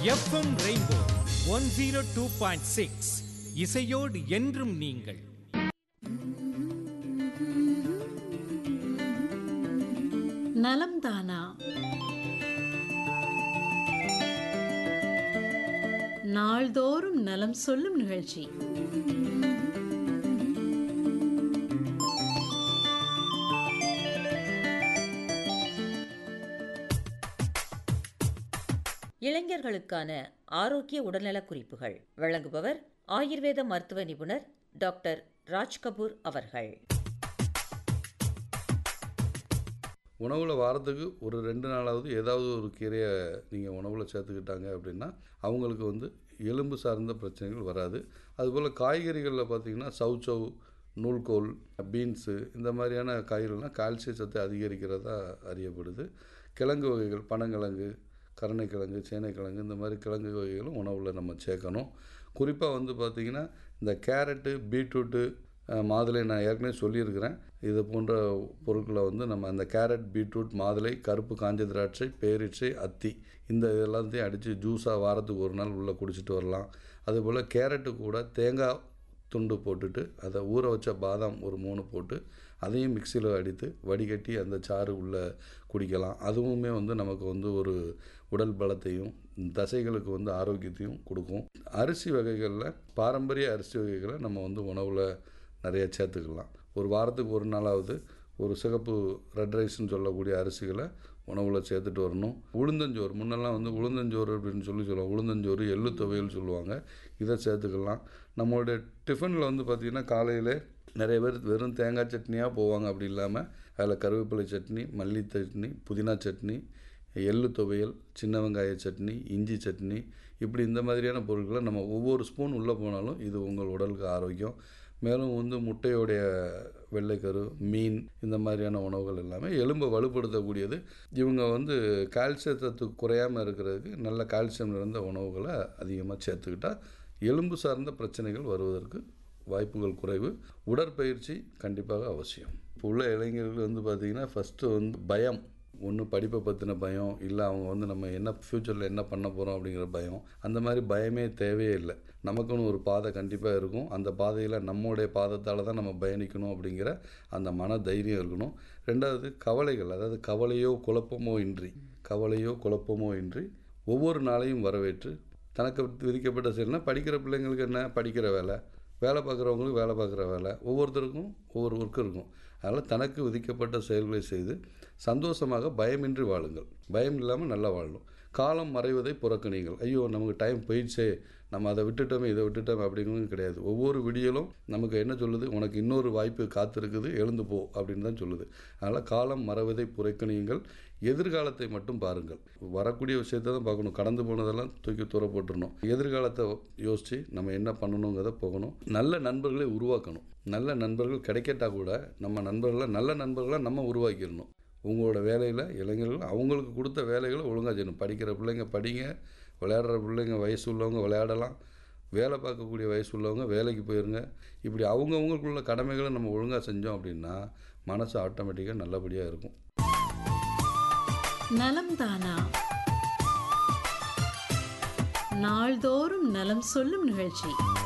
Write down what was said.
FM rainbow 102.6 இசையோடு என்றும் நீங்கள். நலம் தானா நாள்தோறும் நலம் சொல்லும் நிகழ்ச்சி. இளைஞர்களுக்கான ஆரோக்கிய உடல்நலக் குறிப்புகள் வழங்குபவர் ஆயுர்வேத மருத்துவ நிபுணர் டாக்டர் ராஜ்கபூர் அவர்கள். உணவில் வாரத்துக்கு ஒரு 2 நாளாவது ஏதாவது ஒரு கீரையை நீங்கள் உணவில் சேர்த்துக்கிட்டாங்க அப்படின்னா அவங்களுக்கு வந்து எலும்பு சார்ந்த பிரச்சனைகள் வராது. அதுபோல் காய்கறிகளில் பார்த்திங்கன்னா சவுச்சவ், நூல்கோல், பீன்ஸு இந்த மாதிரியான காய்கறிகள்லாம் கால்சிய சத்தை அதிகரிக்கிறதா அறியப்படுது. கிழங்கு வகைகள், பனங்கிழங்கு, கருணைக்கிழங்கு, சேனைக்கிழங்கு இந்த மாதிரி கிழங்கு வகைகளும் உணவில் நம்ம சேர்க்கணும். குறிப்பாக வந்து பார்த்திங்கன்னா இந்த கேரட்டு, பீட்ரூட்டு, மாதுளை நான் ஏற்கனவே சொல்லியிருக்கிறேன். இது போன்ற பொருட்களை வந்து நம்ம அந்த கேரட், பீட்ரூட், மாதுளை, கருப்பு காஞ்ச திராட்சை, பேரீட்சை, அத்தி இந்த எல்லாத்தையும் அடித்து ஜூஸாக வாரத்துக்கு ஒரு நாள் உள்ளே குடிச்சிட்டு வரலாம். அதுபோல் கேரட்டு கூட தேங்காய் துண்டு போட்டுட்டு அதை ஊற வச்ச பாதாம் ஒரு 3 போட்டு அதையும் மிக்சியில் அடித்து வடிகட்டி அந்த சாறு உள்ளே குடிக்கலாம். அதுவுமே வந்து நமக்கு வந்து ஒரு உடல் பலத்தையும் தசைகளுக்கு வந்து ஆரோக்கியத்தையும் கொடுக்கும். அரிசி வகைகளில் பாரம்பரிய அரிசி வகைகளை நம்ம வந்து உணவில் நிறைய சேர்த்துக்கலாம். ஒரு வாரத்துக்கு ஒரு நாளாவது ஒரு சிகப்பு ரெட் ரைஸ்ன்னு சொல்லக்கூடிய அரிசிகளை உணவில் சேர்த்துட்டு வரணும். உளுந்தஞ்சோறு, முன்னெல்லாம் வந்து உளுந்தஞ்சோறு அப்படின்னு சொல்லுவாங்க. உளுந்தஞ்சோறு, எள்ளு துவையல் சொல்லுவாங்க. இதை சேர்த்துக்கலாம். நம்மளுடைய டிஃபனில் வந்து பார்த்திங்கன்னா காலையில் நிறைய பேர் வெறும் தேங்காய் சட்னியாக போவாங்க. அப்படி இல்லாமல் அதில் கருவேப்பிலை சட்னி, மல்லி சட்னி, புதினா சட்னி, எள்ளு துவையல், சின்ன வெங்காய சட்னி, இஞ்சி சட்னி, இப்படி இந்த மாதிரியான பொருட்களை நம்ம ஒவ்வொரு ஸ்பூன் உள்ளே போனாலும் இது உங்கள் உடலுக்கு ஆரோக்கியம். மேலும் வந்து முட்டையோடைய வெள்ளைக்கரு, மீன் இந்த மாதிரியான உணவுகள் எல்லாமே எலும்பை வலுப்படுத்தக்கூடியது. இவங்க வந்து கால்சியத்தை குறையாமல் இருக்கிறதுக்கு நல்ல கால்சியம் நிறைந்த உணவுகளை அதிகமாக சேர்த்துக்கிட்டால் எலும்பு சார்ந்த பிரச்சனைகள் வருவதற்கு வாய்ப்புகள் குறைவு. உடற்பயிற்சி கண்டிப்பாக அவசியம். இப்போ உள்ள இளைஞர்கள் வந்து பார்த்திங்கன்னா ஃபஸ்ட்டு வந்து பயம், ஒன்று படிப்பை பற்றின பயம், இல்லை அவங்க வந்து நம்ம என்ன ஃப்யூச்சரில் என்ன பண்ண போகிறோம் அப்படிங்கிற பயம். அந்த மாதிரி பயமே தேவையே இல்லை. நமக்குன்னு ஒரு பாதை கண்டிப்பாக இருக்கும். அந்த பாதையில் நம்மளுடைய பாதத்தால் தான் நம்ம பயணிக்கணும் அப்படிங்கிற அந்த மன தைரியம் இருக்கணும். 2வது கவலைகள், அதாவது கவலையோ குழப்பமோ இன்றி ஒவ்வொரு நாளையும் வரவேற்று தனக்கு விதிக்கப்பட்ட செயல்னா படிக்கிற பிள்ளைங்களுக்கு என்ன படிக்கிற வேலை, வேலை பார்க்குறவங்களுக்கு வேலை பார்க்குற வேலை, ஒவ்வொருத்தருக்கும் ஒவ்வொரு ஒர்க் இருக்கும். அதனால் தனக்கு விதிக்கப்பட்ட செயல்களை செய்து சந்தோஷமாக பயமின்றி வாழுங்கள். பயம் இல்லாமல் நல்லா வாழணும். காலம் மறைவதை புறக்கணிங்கள். ஐயோ நமக்கு டைம் போயிடுச்சே, நம்ம அதை விட்டுட்டோமே இதை விட்டுட்டோமே அப்படிங்கிறது கிடையாது. ஒவ்வொரு விடியலும் நமக்கு என்ன சொல்லுது, உனக்கு இன்னொரு வாய்ப்பு காத்திருக்குது, எழுந்து போ அப்படின்னு தான் சொல்லுது. அதனால் காலம் மறைவதை புறக்கணியுங்கள். எதிர்காலத்தை மட்டும் பாருங்கள். வரக்கூடிய விஷயத்தை தான் பார்க்கணும். கடந்து போனதெல்லாம் தூக்கி தூர போட்டுடணும். எதிர்காலத்தை யோசித்து நம்ம என்ன பண்ணணுங்கிறத போகணும். நல்ல நண்பர்களை உருவாக்கணும். நல்ல நண்பர்கள் கிடைக்கட்டா கூட நம்ம நண்பர்களை நல்ல நண்பர்களாக நம்ம உருவாக்கிடணும். உங்களோட வேலையில் இளைஞர்கள் அவங்களுக்கு கொடுத்த வேலைகளை ஒழுங்காக செய்யணும். படிக்கிற பிள்ளைங்க படிங்க, விளையாடுற பிள்ளைங்க வயசு உள்ளவங்க விளையாடலாம், வேலை பார்க்கக்கூடிய வயசு உள்ளவங்க வேலைக்கு போயிருங்க. இப்படி அவங்கவுங்களுக்குள்ள கடமைகளை நம்ம ஒழுங்காக செஞ்சோம் அப்படின்னா மனசு ஆட்டோமேட்டிக்காக நல்லபடியாக இருக்கும். நலம் தானா நாள்தோறும் நலம் சொல்லும் நிகழ்ச்சி.